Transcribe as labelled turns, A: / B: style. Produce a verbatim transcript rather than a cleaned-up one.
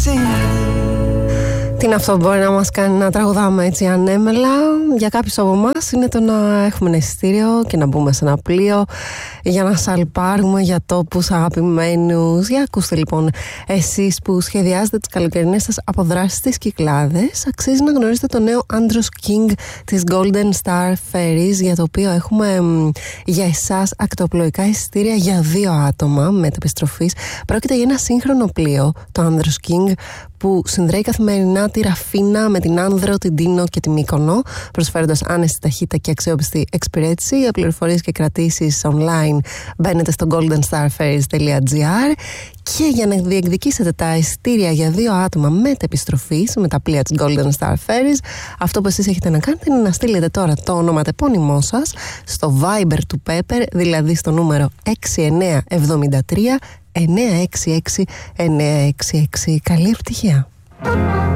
A: Τι είναι αυτό που μπορεί να μας κάνει να τραγουδάμε έτσι ανέμελα? Για κάποιους από εμάς είναι το να έχουμε ένα εισιτήριο και να μπούμε σε ένα πλοίο για να σαλπάρουμε για τόπους αγαπημένους. Για ακούστε λοιπόν, εσείς που σχεδιάζετε τις καλοκαιρινές σας αποδράσεις στις Κυκλάδες, αξίζει να γνωρίσετε το νέο Andros King της Golden Star Ferries, για το οποίο έχουμε μ, για εσάς ακτοπλοϊκά εισιτήρια για δύο άτομα μετεπιστροφής. Πρόκειται για ένα σύγχρονο πλοίο, το Andros King, που συνδρέει καθημερινά τη Ραφίνα με την Άνδρο, την Τίνο και τη Μύκονο, προσφέροντας άνεση ταχύτητα και αξιόπιστη εξυπηρέτηση. Για πληροφορίες και κρατήσεις online μπαίνετε στο golden star ferries dot gr, και για να διεκδικήσετε τα εισιτήρια για δύο άτομα μετεπιστροφής με τα πλοία της Golden Star Ferries, αυτό που εσείς έχετε να κάνετε είναι να στείλετε τώρα το ονοματεπώνυμό σας στο Viber του Pepper, δηλαδή στο νούμερο έξι εννιά εβδομήντα τρία εννιά έξι έξι εννιά έξι έξι. Καλή επιτυχία!